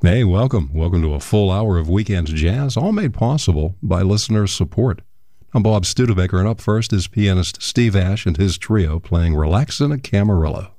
Hey, welcome. Welcome to a full hour of Weekend Jazz, all made possible by listener support. I'm Bob Studebaker, and up first is pianist Steve Ash and his trio playing Relaxin' a Camarillo.